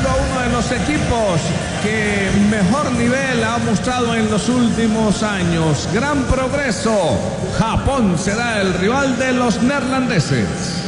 enfrentando a uno de los equipos que mejor nivel ha mostrado en los últimos años. Gran progreso. Japón será el rival de los neerlandeses.